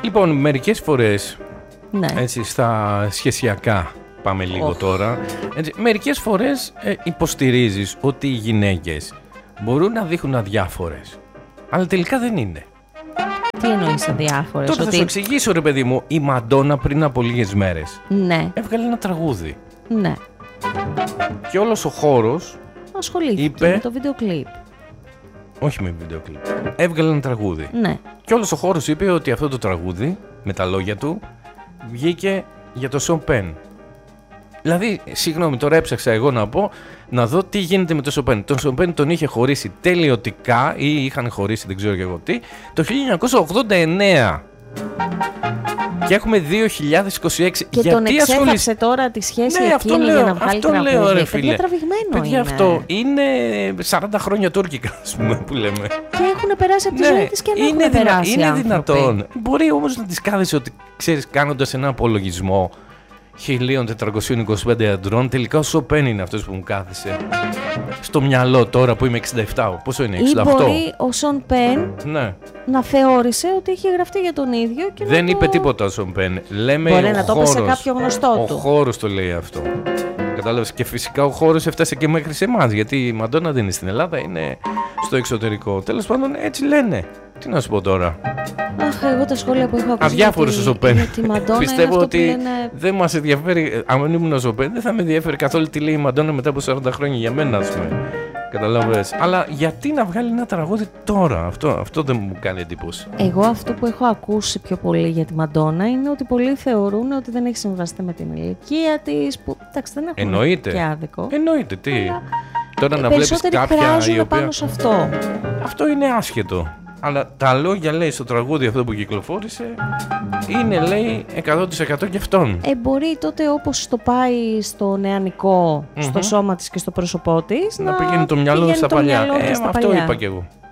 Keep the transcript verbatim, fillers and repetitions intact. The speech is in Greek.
Λοιπόν, μερικές φορές, ναι. έτσι, στα σχεσιακά πάμε λίγο oh. τώρα, έτσι, μερικές φορές ε, υποστηρίζεις ότι οι γυναίκες μπορούν να δείχνουν αδιάφορες, αλλά τελικά δεν είναι. Τι εννοείς αδιάφορες? Τώρα ότι... θα σου εξηγήσω, ρε παιδί μου, η Μαντόνα πριν από λίγες μέρες ναι. έβγαλε ένα τραγούδι. Ναι. Και όλος ο χώρος ασχολήθηκε είπε... με το βίντεο κλιπ. Όχι με βίντεο κλιπ. Έβγαλε ένα τραγούδι. Ναι. Και όλος ο χώρος είπε ότι αυτό το τραγούδι, με τα λόγια του, βγήκε για το Σον Πεν. Δηλαδή, συγγνώμη, τώρα έψαξα εγώ να πω, να δω τι γίνεται με τον Σον Πεν. Τον Σον Πεν τον είχε χωρίσει τελειωτικά, ή είχαν χωρίσει, δεν ξέρω και εγώ τι, το χίλια εννιακόσια ογδόντα εννέα. Και έχουμε δύο χιλιάδες είκοσι έξι. Και γιατί τον εξέφραψε ασχολείς... τώρα τη σχέση ναι, εκείνη λέω, για να βγάλει τραγούδι. Λέω, ρε, φίλε. Παιδιά, τραβηγμένο Παιδιά, είναι. αυτό είναι σαράντα χρόνια τουρκικά, ας πούμε, που λέμε. Και έχουν περάσει από τη ναι, ζωή της και δεν είναι έχουν δυνα... περάσει Είναι άνθρωποι. δυνατόν. Μπορεί όμως να τις κάθεσαι ότι, ξέρεις, κάνοντας ένα απολογισμό χίλια τετρακόσια είκοσι πέντε αντρών, τελικά ο Σον Πεν είναι αυτός που μου κάθισε στο μυαλό τώρα που είμαι εξήντα επτά. Πόσο είναι, εξήντα οκτώ? Ή μπορεί ο Σον Πεν ναι. να θεώρησε ότι είχε γραφτεί για τον ίδιο και δεν να είπε το... τίποτα ο Σον Πεν. Λέμε μπορεί ο να χώρος, το είπε σε κάποιο γνωστό ο του. Ο χώρος το λέει αυτό. Κατάλαβες. Και φυσικά ο χώρος έφτασε και μέχρι σε εμάς, γιατί η Μαντόνα δεν είναι στην Ελλάδα, είναι στο εξωτερικό. Τέλος πάντων, έτσι λένε. Τι να σου πω τώρα. Αχ, εγώ τα σχόλια που έχω ακούσει. Αδιάφορος ο Σον Πεν. Πιστεύω ότι λένε... δεν μας ενδιαφέρει. Αν ήμουν ο Σον Πεν, δεν θα με ενδιαφέρει καθόλου τι λέει η Μαντόνα μετά από σαράντα χρόνια για μένα, ας πούμε. Καταλαβες. Αλλά γιατί να βγάλει ένα τραγούδι τώρα, αυτό, αυτό δεν μου κάνει εντύπωση. Εγώ αυτό που έχω ακούσει πιο πολύ για τη Μαντόνα είναι ότι πολλοί θεωρούν ότι δεν έχει συμβαστεί με την ηλικία της. Που εντάξει, δεν έχουν εννοείται. Και άδικο. Εννοείται. Τι. Αλλά τώρα να βλέπεις κάποια η οποία... πάνω σε αυτό. Αυτό είναι άσχετο. Αλλά τα λόγια, λέει, στο τραγούδι αυτό που κυκλοφόρησε είναι, λέει, εκατό τοις εκατό και αυτόν. Ε, μπορεί τότε όπως το πάει στο νεανικό, mm-hmm. στο σώμα της και στο πρόσωπό της, να, να πηγαίνει το μυαλό στα παλιά. Ε, αυτό είπα κι εγώ.